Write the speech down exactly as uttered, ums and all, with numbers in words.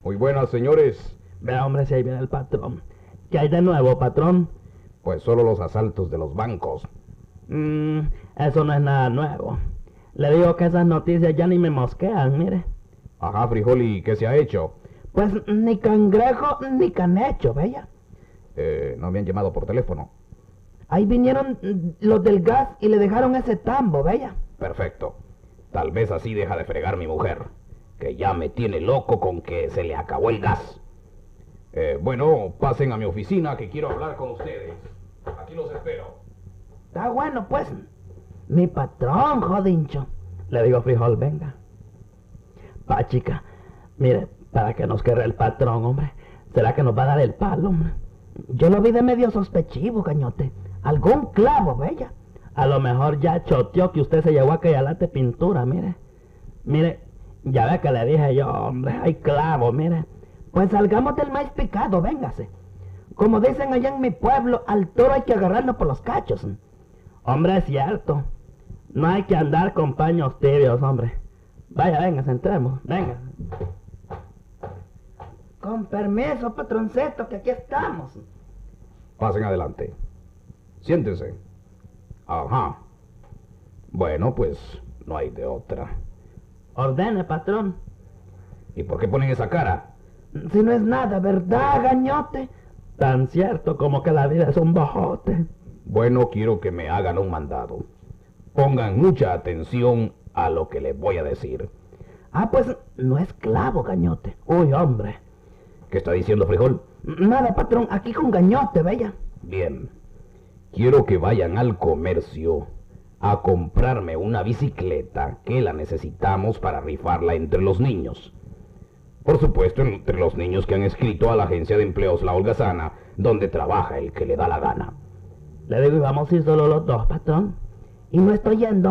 Muy buenas, señores. Vea, hombre, si ahí viene el patrón. ¿Qué hay de nuevo, patrón? Pues solo los asaltos de los bancos. Mmm, eso no es nada nuevo. Le digo que esas noticias ya ni me mosquean, mire. Ajá, frijol, ¿y qué se ha hecho? Pues ni cangrejo ni canecho, vaya. Eh, no me han llamado por teléfono. Ahí vinieron los del gas y le dejaron ese tambo, vaya. Perfecto. Tal vez así deja de fregar mi mujer, que ya me tiene loco con que se le acabó el gas. Eh, bueno, pasen a mi oficina que quiero hablar con ustedes. Aquí los espero. Está bueno, pues. Mi patrón, jodincho. Le digo, frijol, venga. Pa, chica, mire, para que nos querre el patrón, hombre. ¿Será que nos va a dar el palo, hombre? Yo lo vi de medio sospechivo, cañote. Algún clavo, bella. A lo mejor ya choteó que usted se llevó aquella lata de pintura, mire. Mire, ya ve que le dije yo, hombre, hay clavo, mire. Pues salgamos del maíz picado, véngase. Como dicen allá en mi pueblo, al toro hay que agarrarlo por los cachos. Hombre, es cierto. No hay que andar con paños tibios, hombre. Vaya, venga, entremos, venga. Con permiso, patroncito, que aquí estamos. Pasen adelante. Siéntense. Ajá. Bueno, pues no hay de otra. Ordene, patrón. ¿Y por qué ponen esa cara? Si no es nada, ¿verdad, gañote? Tan cierto como que la vida es un bojote. Bueno, quiero que me hagan un mandado. Pongan mucha atención a lo que les voy a decir. Ah, pues no es clavo, gañote. Uy, hombre. ¿Qué está diciendo, frijol? Nada, patrón, aquí con gañote, bella. Bien. Quiero que vayan al comercio a comprarme una bicicleta que la necesitamos para rifarla entre los niños. Por supuesto, entre los niños que han escrito a la agencia de empleos La Holgazana, donde trabaja el que le da la gana. Le digo, y vamos a ir solo los dos, patrón. Y no estoy yendo.